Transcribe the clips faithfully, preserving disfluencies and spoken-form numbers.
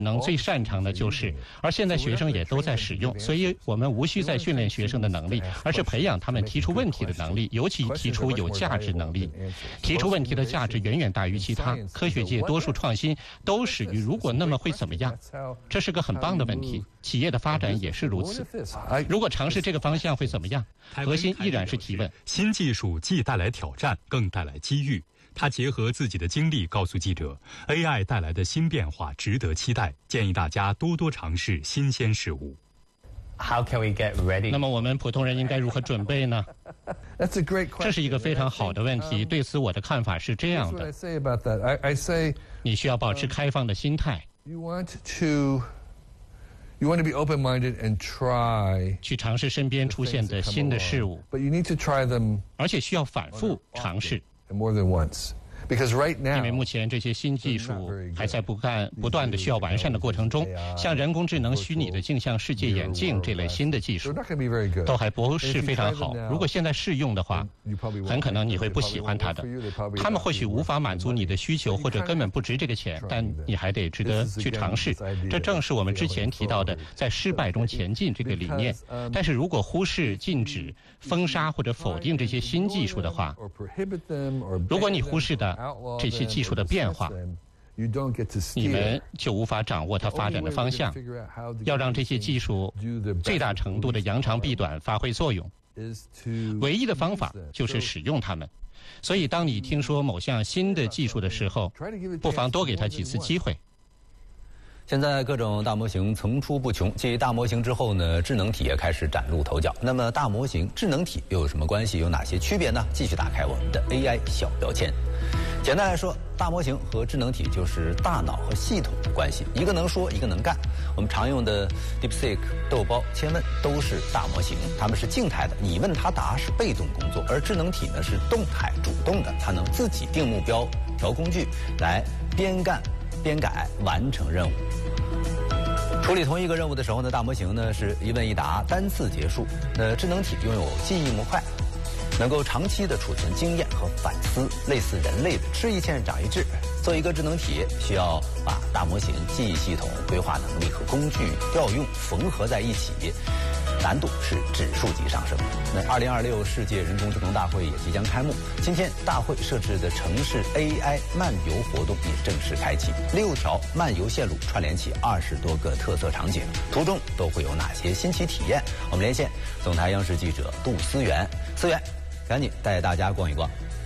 能最擅长的就是，而现在学生也都在使用，所以我们无需再训练学生的能力，而是培养他们提出问题的能力，尤其提出有价值能力。提出问题的价值远远大于其他。科学界多数创新都始于如果那么会怎么样，这是个很棒的问题。企业的发展也是如此。如果尝试这个方向会怎么样？核心依然是提问。 新技术既带来挑战，更带来机遇。他结合自己的经历告诉记者 ，A I 带来的新变化值得期待，建议大家多多尝试新鲜事物。 How can we get ready? 那么我们普通人应该如何准备呢？这是一个非常好的问题。对此，我的看法是这样的：你需要保持开放的心态。 You want to be open-minded and try 去尝试身边出现的新的事物， but you need to try them 而且需要反复尝试。 more than once. Because right now, 因为目前这些新技术还在不断不断的需要完善的过程中，像人工智能、虚拟的镜像世界眼镜这类新的技术都还不是非常好。如果现在试用的话，很可能你会不喜欢它的。他们或许无法满足你的需求，或者根本不值这个钱，但你还得值得去尝试。这正是我们之前提到的在失败中前进这个理念。但是如果忽视、禁止、封杀或者否定这些新技术的话，如果你忽视的这些技术的变化，你们就无法掌握它发展的方向。要让这些技术最大程度的扬长避短发挥作用，唯一的方法就是使用它们。所以当你听说某项新的技术的时候，不妨多给它几次机会。 现在各种大模型层出不穷，继大模型之后呢，智能体也开始崭露头角。那么大模型、智能体又有什么关系？有哪些区别呢？继续打开我们的 A I 小标签。简单来说，大模型和智能体就是大脑和系统的关系，一个能说，一个能干。我们常用的 DeepSeek、豆包、千问都是大模型，它们是静态的，你问它答是被动工作，而智能体呢是动态、主动的，它能自己定目标、调工具，来边干边改完成任务。处理同一个任务的时候呢，大模型呢是一问一答，单次结束。那智能体拥有记忆模块，能够长期的储存经验和反思，类似人类的吃一堑长一智。做一个智能体，需要把大模型、记忆系统、规划能力和工具调用缝合在一起，难度是指数级上升。那二零二六世界人工智能大会也即将开幕，今天大会设置的城市 A I 漫游活动也正式开启，六条漫游线路串联起二十多个特色场景，途中都会有哪些新奇体验？我们连线总台央视记者杜思源，思源，赶紧带大家逛一逛。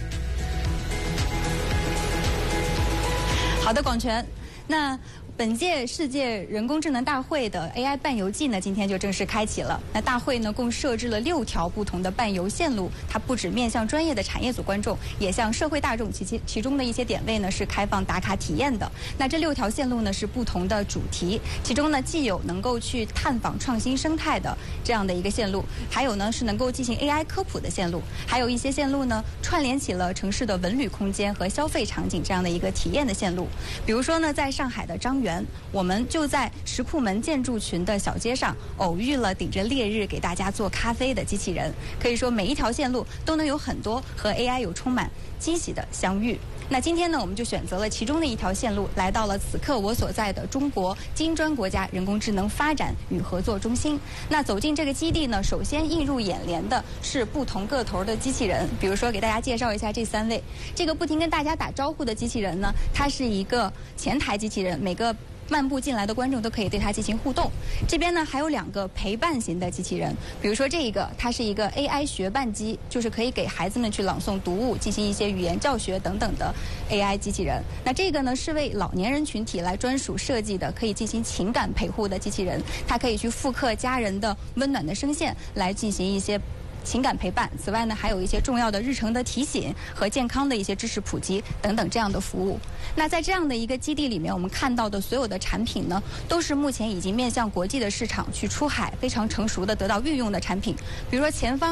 好的，广泉，那本届世界人工智能大会的 A I 伴游季呢，今天就正式开启了。那大会呢，共设置了六条不同的伴游线路，它不只面向专业的产业组观众，也向社会大众。其其其中的一些点位呢，是开放打卡体验的。那这六条线路呢，是不同的主题，其中呢，既有能够去探访创新生态的这样的一个线路，还有呢是能够进行 A I 科普的线路，还有一些线路呢串联起了城市的文旅空间和消费场景这样的一个体验的线路。比如说呢，在上海的张园，我们就在石库门建筑群的小街上偶遇了顶着烈日给大家做咖啡的机器人。可以说每一条线路都能有很多和 A I 有充满惊喜的相遇。那今天呢，我们就选择了其中的一条线路，来到了此刻我所在的中国金砖国家人工智能发展与合作中心。那走进这个基地呢，首先映入眼帘的是不同个头的机器人。比如说给大家介绍一下这三位，这个不停跟大家打招呼的机器人呢，它是一个前台机器人，每个漫步进来的观众都可以对它进行互动。这边呢还有两个陪伴型的机器人，比如说这一个，它是一个 A I 学伴机，就是可以给孩子们去朗诵读物，进行一些语言教学等等的 A I 机器人。那这个呢是为老年人群体来专属设计的，可以进行情感陪护的机器人，它可以去复刻家人的温暖的声线来进行一些情感陪伴。此外呢，还有一些重要的日程的提醒和健康的一些知识普及等等这样的服务。那在这样的一个基地里面，我们看到的所有的产品呢，都是目前已经面向国际的市场去出海非常成熟的得到运用的产品。比如说前方啊，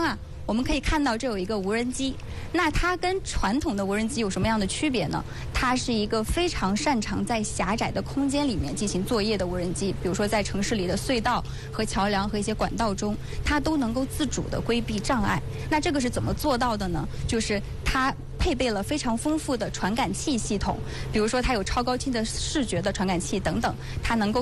我们可以看到这有一个无人机，那它跟传统的无人机有什么样的区别呢？它是一个非常擅长在狭窄的空间里面进行作业的无人机，比如说在城市里的隧道和桥梁和一些管道中，它都能够自主地规避障碍。那这个是怎么做到的呢？就是它配备了非常丰富的传感器系统，比如说它有超高清的视觉的传感器等等，它能够